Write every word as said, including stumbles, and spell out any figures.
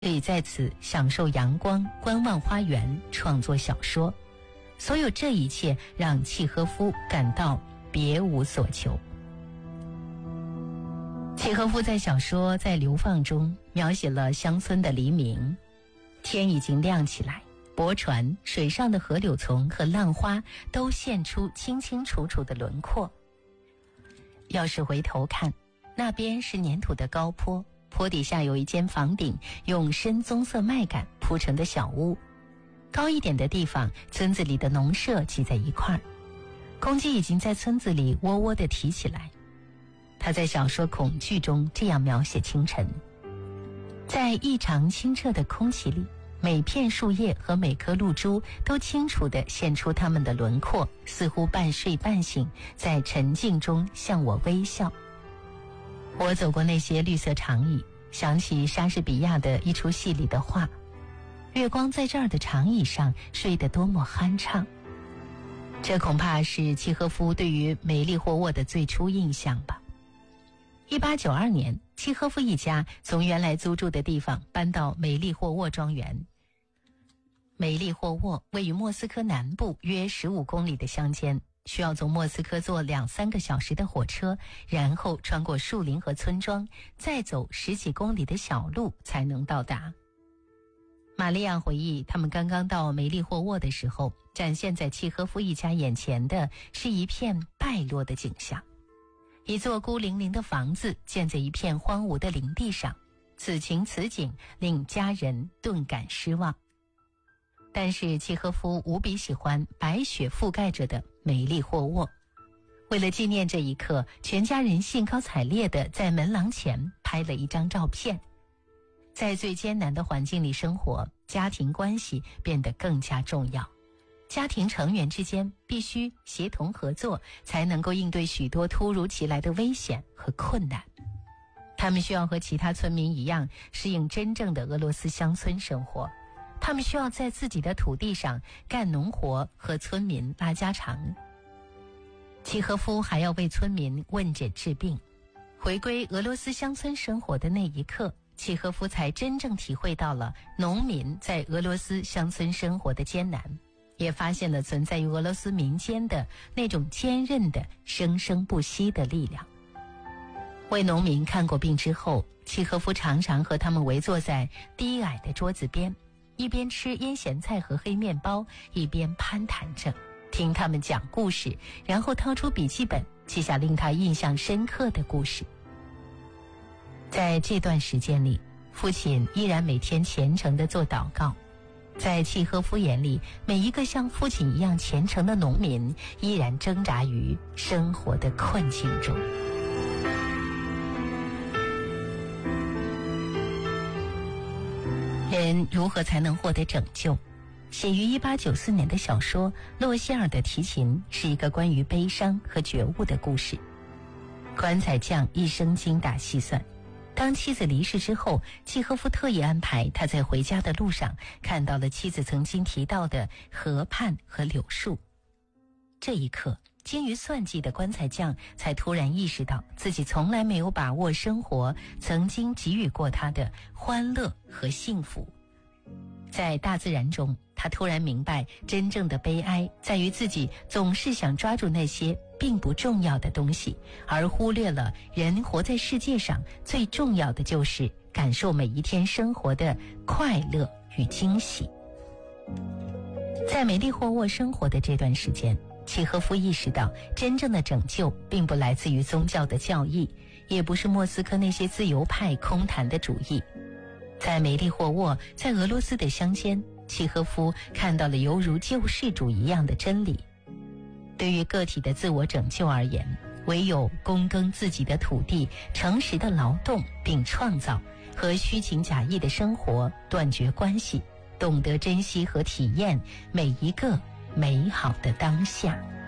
可以在此享受阳光，观望花园，创作小说。所有这一切让契诃夫感到别无所求。契诃夫在小说《在流放》中描写了乡村的黎明，天已经亮起来，驳船、水上的河柳丛和浪花都现出清清楚楚的轮廓。要是回头看，那边是粘土的高坡，坡底下有一间房顶用深棕色麦秆铺成的小屋，高一点的地方，村子里的农舍挤在一块儿，公鸡已经在村子里喔喔地啼起来。他在小说《恐惧》中这样描写清晨：在异常清澈的空气里，每片树叶和每颗露珠都清楚地现出它们的轮廓，似乎半睡半醒，在沉静中向我微笑。我走过那些绿色长椅，想起莎士比亚的一出戏里的话：月光在这儿的长椅上睡得多么酣畅。这恐怕是契诃夫对于梅利霍沃的最初印象吧。一八九二年，契诃夫一家从原来租住的地方搬到梅利霍沃庄园。梅利霍沃位于莫斯科南部约十五公里的乡间，需要从莫斯科坐两三个小时的火车，然后穿过树林和村庄，再走十几公里的小路才能到达。玛利亚回忆，他们刚刚到梅利霍沃的时候，展现在契诃夫一家眼前的是一片败落的景象。一座孤零零的房子建在一片荒芜的林地上，此情此景令家人顿感失望。但是契诃夫无比喜欢白雪覆盖着的梅利霍沃，为了纪念这一刻，全家人兴高采烈地在门廊前拍了一张照片。在最艰难的环境里生活，家庭关系变得更加重要。家庭成员之间必须协同合作，才能够应对许多突如其来的危险和困难。他们需要和其他村民一样，适应真正的俄罗斯乡村生活。他们需要在自己的土地上干农活，和村民拉家常。契诃夫还要为村民问诊治病。回归俄罗斯乡村生活的那一刻，契诃夫才真正体会到了农民在俄罗斯乡村生活的艰难，也发现了存在于俄罗斯民间的那种坚韧的生生不息的力量。为农民看过病之后，契诃夫常常和他们围坐在低矮的桌子边，一边吃腌咸菜和黑面包，一边攀谈着，听他们讲故事，然后掏出笔记本，记下令他印象深刻的故事。在这段时间里，父亲依然每天虔诚地做祷告。在契诃夫眼里，每一个像父亲一样虔诚的农民依然挣扎于生活的困境中。人如何才能获得拯救？写于一八九四年的小说《洛希尔的提琴》是一个关于悲伤和觉悟的故事。棺材匠一生精打细算，当妻子离世之后，契诃夫特意安排他在回家的路上看到了妻子曾经提到的河畔和柳树。这一刻，精于算计的棺材匠才突然意识到自己从来没有把握生活曾经给予过他的欢乐和幸福。在大自然中，他突然明白，真正的悲哀在于自己总是想抓住那些并不重要的东西，而忽略了人活在世界上最重要的就是感受每一天生活的快乐与惊喜。在梅利霍沃生活的这段时间，契诃夫意识到，真正的拯救并不来自于宗教的教义，也不是莫斯科那些自由派空谈的主义。在梅利霍沃，在俄罗斯的乡间，契诃夫看到了犹如救世主一样的真理。对于个体的自我拯救而言，唯有躬耕自己的土地，诚实的劳动并创造，和虚情假意的生活断绝关系，懂得珍惜和体验每一个美好的当下。